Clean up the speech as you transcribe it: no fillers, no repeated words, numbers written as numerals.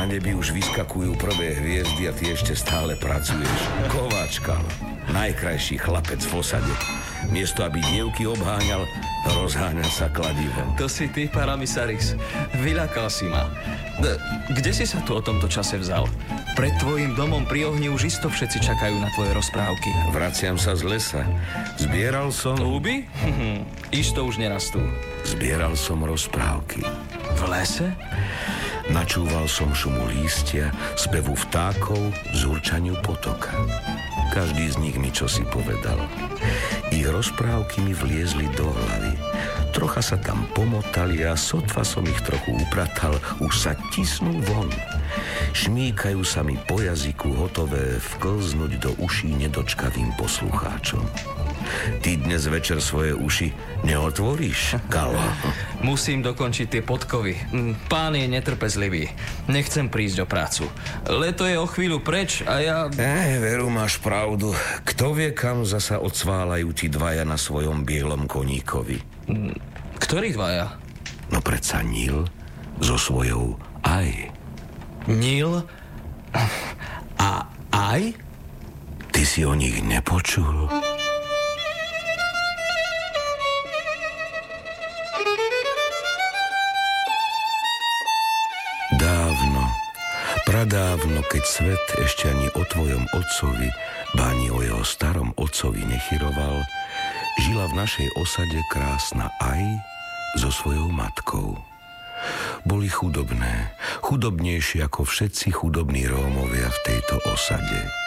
Na nebi už vyskakujú prvé hviezdy a ty ešte stále pracuješ. Kováčka, najkrajší chlapec v osade. Miesto, aby dievky obháňal, rozháňa sa kladivom. To si ty, Paramisaris. Vyľakal si ma. Kde si sa tu o tomto čase vzal? Pred tvojim domom pri ohni už isto všetci čakajú na tvoje rozprávky. Vraciam sa z lesa. Zbieral som... Lúby? Isto už nerastú. Zbieral som rozprávky. V lese? Načúval som šumu lístia, spevu vtákov, zúrčaniu potoka. Každý z nich mi čosi povedal. Ich rozprávky mi vliezli do hlavy. Trocha sa tam pomotali a sotva som ich trochu upratal, už sa tisnú von. Šmíkajú sa mi po jazyku, hotové vklznúť do uší nedočkavým poslucháčom. Ty dnes večer svoje uši neotvoríš, Kalo? Musím dokončiť tie podkovy. Pán je netrpezlivý. Nechcem prísť o prácu. Leto je o chvíľu preč a ja... Veru, máš pravdu. Kto vie, kam zasa odsválajú tí dvaja na svojom bielom koníkovi? Ktorí dvaja? No predsa Nil so svojou Aj. Nil? A Aj? Ty si o nich nepočul? Dávno, pradávno, keď svet ešte ani o tvojom otcovi, ba ani o jeho starom otcovi nechyroval, žila v našej osade krásna Aj so svojou matkou. Boli chudobné, chudobnejšie ako všetci chudobní Rómovia v tejto osade.